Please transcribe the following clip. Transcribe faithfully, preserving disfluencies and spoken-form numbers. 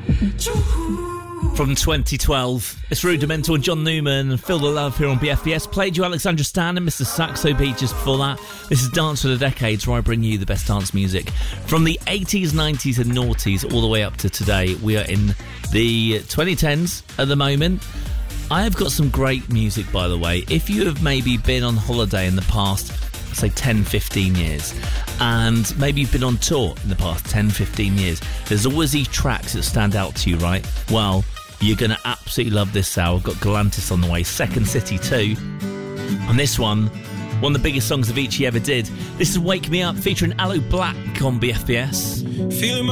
From twenty twelve, it's Rudimental and John Newman and Feel the Love here on B F B S. Played you Alexandra Stan and Mister Saxo Beat just before that. This is Dance for the Decades, where I bring you the best dance music from the eighties, nineties and noughties all the way up to today. We are in the twenty tens at the moment. I have got some great music, by the way. If you have maybe been on holiday in the past, say ten, fifteen years, and maybe you've been on tour in the past ten, fifteen years, there's always these tracks that stand out to you, right? Well, you're going to absolutely love this hour. We've got Galantis on the way, Second City too. And this one, one of the biggest songs Avicii ever did. This is Wake Me Up featuring Aloe Black on B F B S. Feeling